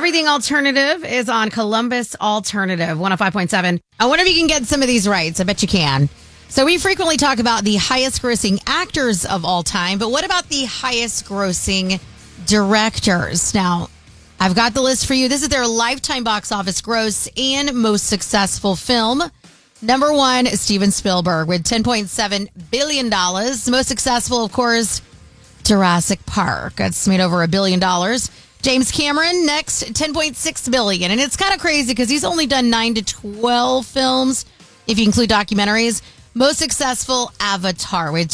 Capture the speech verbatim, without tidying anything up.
Everything Alternative is on Columbus Alternative one oh five point seven. I wonder if you can get some of these right. I bet you can. So we frequently talk about the highest grossing actors of all time, but what about the highest grossing directors? Now, I've got the list for you. This is their lifetime box office gross and most successful film. Number one, Steven Spielberg with ten point seven billion dollars. Most successful, of course, Jurassic Park. That's made over a billion dollars. James Cameron, next, ten point six billion dollars. And it's kind of crazy because he's only done nine to twelve films, if you include documentaries. Most successful, Avatar with